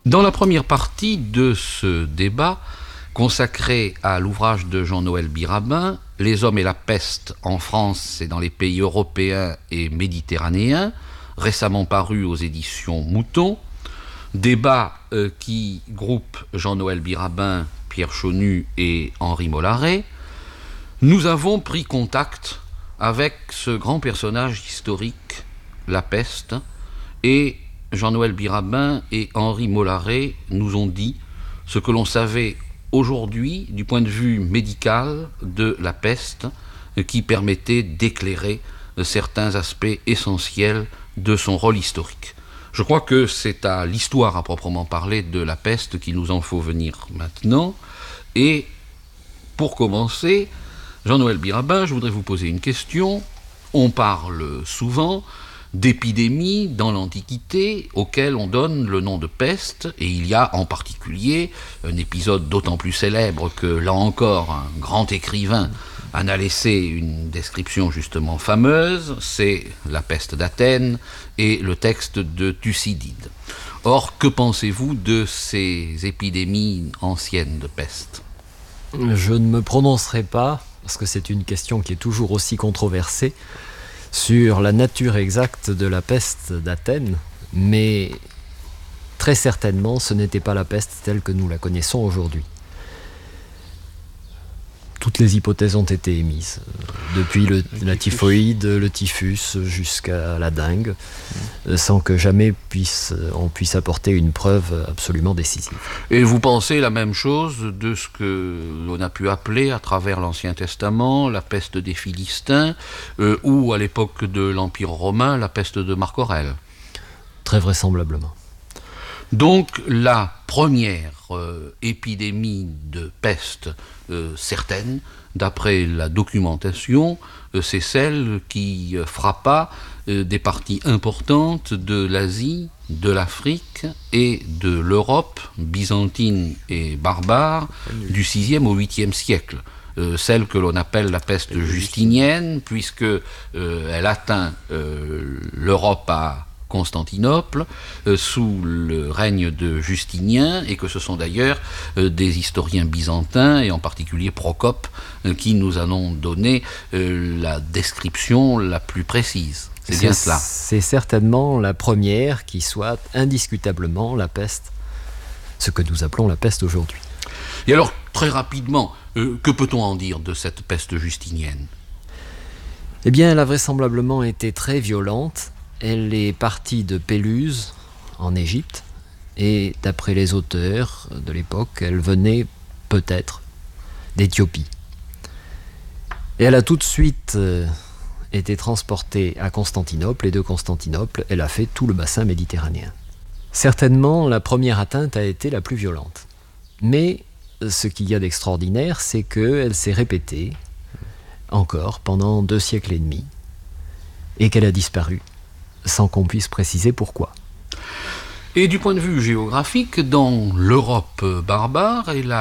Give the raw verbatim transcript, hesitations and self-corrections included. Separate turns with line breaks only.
Dans la première partie de ce débat, consacré à l'ouvrage de Jean-Noël Biraben, Les hommes et la peste en France et dans les pays européens et méditerranéens, récemment paru aux éditions Mouton, débat euh, qui groupe Jean-Noël Biraben, Pierre Chaunu et Henri Mollaret, nous avons pris contact avec ce grand personnage historique, la peste, et Jean-Noël Biraben et Henri Mollaret nous ont dit ce que l'on savait aujourd'hui du point de vue médical de la peste, qui permettait d'éclairer certains aspects essentiels de son rôle historique. Je crois que c'est à l'histoire à proprement parler de la peste qu'il nous en faut venir maintenant. Et pour commencer, Jean-Noël Biraben, je voudrais vous poser une question. On parle souvent d'épidémies dans l'Antiquité auxquelles on donne le nom de peste, et il y a en particulier un épisode d'autant plus célèbre que, là encore, un grand écrivain en a laissé une description justement fameuse, c'est la peste d'Athènes et le texte de Thucydide. Or, que pensez-vous de ces épidémies anciennes de peste ?
Je ne me prononcerai pas, parce que c'est une question qui est toujours aussi controversée, sur la nature exacte de la peste d'Athènes, mais très certainement ce n'était pas la peste telle que nous la connaissons aujourd'hui. Toutes les hypothèses ont été émises, depuis le, la typhoïde, le typhus, jusqu'à la dengue, sans que jamais puisse, on puisse apporter une preuve absolument décisive.
Et vous pensez la même chose de ce que l'on a pu appeler à travers l'Ancien Testament la peste des Philistins, euh, ou à l'époque de l'Empire romain la peste de Marc Aurèle ?
Très vraisemblablement.
Donc la première euh, épidémie de peste euh, certaine, d'après la documentation, euh, c'est celle qui euh, frappa euh, des parties importantes de l'Asie, de l'Afrique et de l'Europe byzantine et barbare du sixième au huitième siècle. Euh, celle que l'on appelle la peste justinienne, puisque euh, elle atteint euh, l'Europe à Constantinople, euh, sous le règne de Justinien, et que ce sont d'ailleurs euh, des historiens byzantins, et en particulier Procope, euh, qui nous en ont donné euh, la description la plus précise. C'est, c'est bien cela.
C'est certainement la première qui soit indiscutablement la peste, ce que nous appelons la peste aujourd'hui.
Et alors, très rapidement, euh, que peut-on en dire de cette peste justinienne ?
Eh bien, elle a vraisemblablement été très violente. Elle est partie de Péluse, en Égypte, et d'après les auteurs de l'époque, elle venait peut-être d'Éthiopie. Et elle a tout de suite euh, été transportée à Constantinople, et de Constantinople, elle a fait tout le bassin méditerranéen. Certainement, la première atteinte a été la plus violente. Mais ce qu'il y a d'extraordinaire, c'est qu'elle s'est répétée encore pendant deux siècles et demi, et qu'elle a disparu, sans qu'on puisse préciser pourquoi.
Et du point de vue géographique, dans l'Europe barbare, elle a